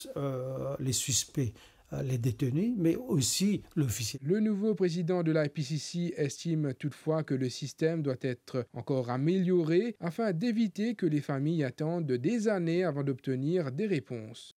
les suspects, les détenus, mais aussi l'officier. Le nouveau président de l'IPCC estime toutefois que le système doit être encore amélioré afin d'éviter que les familles attendent des années avant d'obtenir des réponses.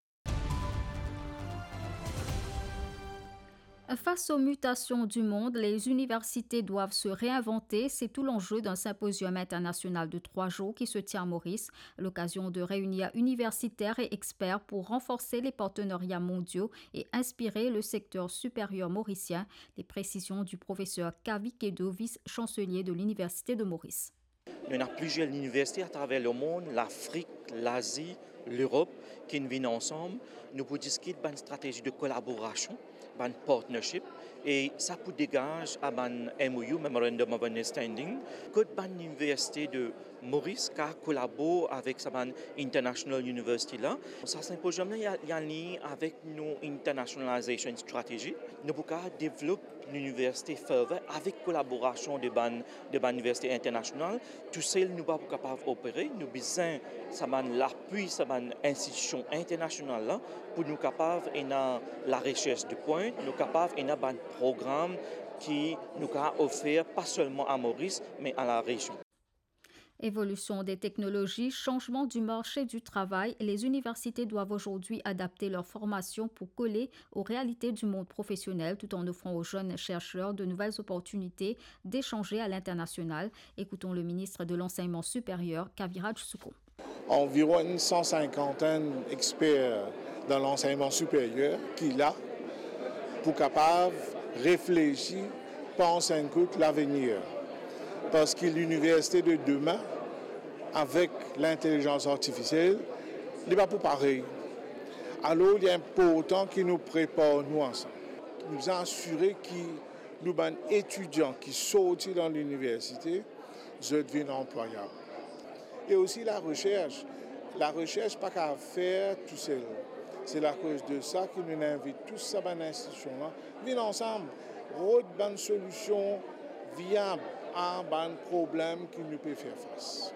Face aux mutations du monde, les universités doivent se réinventer. C'est tout l'enjeu d'un symposium international de 3 jours qui se tient à Maurice, l'occasion de réunir universitaires et experts pour renforcer les partenariats mondiaux et inspirer le secteur supérieur mauricien. Les précisions du professeur Kavi Kedo, vice-chancelier de l'Université de Maurice. Il y en a plusieurs universités à travers le monde, l'Afrique, l'Asie, l'Europe, qui viennent ensemble. Nous pouvons discuter d'une stratégie de collaboration, d'un partnership, et ça peut dégager à un MOU, Memorandum of Understanding, que l'université de Maurice qui collabore avec sa international university là. Ça symposium là, il y a un lien avec nos internationalization strategy. Nous pouvons développer l'université further avec collaboration de l'université internationale. Tout seul, nous ne sommes pas capables d'opérer. Nous avons besoin de l'appui de l'institution internationale là, pour nous capables de la recherche de pointe, nous capables de un programme qui nous a offert pas seulement à Maurice, mais à la région. Évolution des technologies, changement du marché du travail, les universités doivent aujourd'hui adapter leur formation pour coller aux réalités du monde professionnel tout en offrant aux jeunes chercheurs de nouvelles opportunités d'échanger à l'international. Écoutons le ministre de l'Enseignement supérieur, Kaviraj Souko. Environ une 150 experts dans l'enseignement supérieur qui là pour capable réfléchir, penser un coup l'avenir. Parce que l'université de demain, avec l'intelligence artificielle, n'est pas pour pareil. Alors, il est important que nous préparions nous ensemble. Nous assurer que nous sommes étudiants qui sortent dans l'université, deviennent employables. Et aussi la recherche. La recherche, pas qu'à faire tout seul. C'est à cause de ça que nous invitons tous ces institutions-là, venir ensemble, trouver une solution viable à un problème qui nous peut faire face.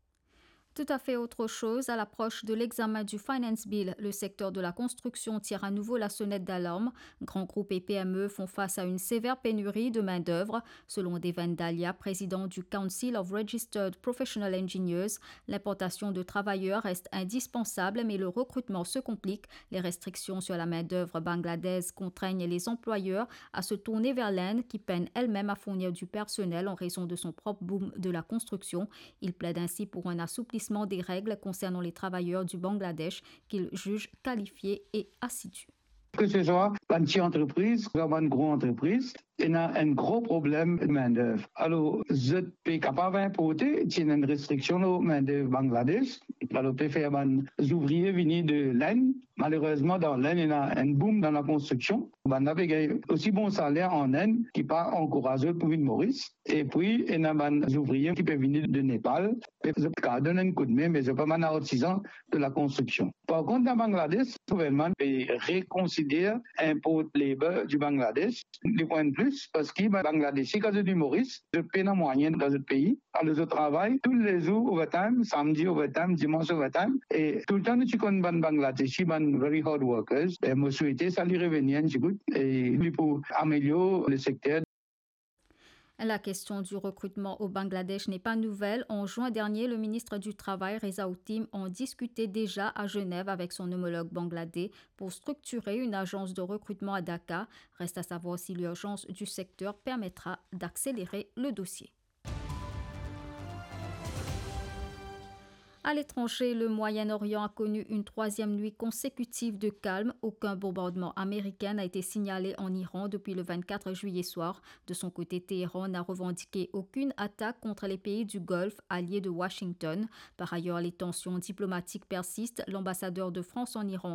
Tout à fait autre chose, à l'approche de l'examen du Finance Bill, le secteur de la construction tire à nouveau la sonnette d'alarme. Grands groupes et PME font face à une sévère pénurie de main-d'œuvre. Selon Devan Dalia, président du Council of Registered Professional Engineers, l'importation de travailleurs reste indispensable, mais le recrutement se complique. Les restrictions sur la main-d'œuvre bangladaise contraignent les employeurs à se tourner vers l'Inde, qui peine elle-même à fournir du personnel en raison de son propre boom de la construction. Il plaide ainsi pour un assouplissement des règles concernant les travailleurs du Bangladesh qu'il juge qualifiés et assidus. Que ce soit une petite entreprise ou une grosse entreprise, il y a un gros problème de main-d'œuvre. Alors, je suis capable d'importer, il y a une restriction de main-d'œuvre Bangladesh. Alors, je peux faire des ouvriers venus de l'Inde. Malheureusement, dans l'Inde, il y a un boom dans la construction. On a aussi bon salaire en Inde qui pas encouragé pour venir Maurice. Et puis, il y a des ouvriers qui peuvent venir de Népal. Je peux donner un coup de main, mais je ne suis pas un artisan de la construction. Par contre, dans Bangladesh, le gouvernement reconsidère l'impôt labor du Bangladesh. Les points de plus, parce que Bangladesh, quand je dis Maurice, je paye en moyenne dans ce pays. Alors, je travaille tous les jours overtime, samedi overtime, dimanche overtime. Et tout le temps, tu connais Bangladesh, very hard workers. Et je souhaite ça lui revenir, et pour améliorer le secteur. La question du recrutement au Bangladesh n'est pas nouvelle. En juin dernier, le ministre du Travail, Reza Outim, en discutait déjà à Genève avec son homologue bangladais pour structurer une agence de recrutement à Dakar. Reste à savoir si l'urgence du secteur permettra d'accélérer le dossier. À l'étranger, le Moyen-Orient a connu une 3e nuit consécutive de calme. Aucun bombardement américain n'a été signalé en Iran depuis le 24 juillet soir. De son côté, Téhéran n'a revendiqué aucune attaque contre les pays du Golfe, alliés de Washington. Par ailleurs, les tensions diplomatiques persistent. L'ambassadeur de France en Iran,